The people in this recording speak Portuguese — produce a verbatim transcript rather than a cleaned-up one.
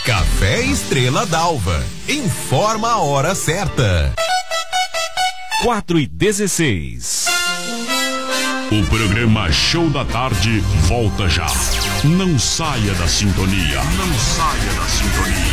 Café Estrela d'Alva. Informa a hora certa. quatro e dezesseis. O programa Show da Tarde volta já. Não saia da sintonia. Não saia da sintonia.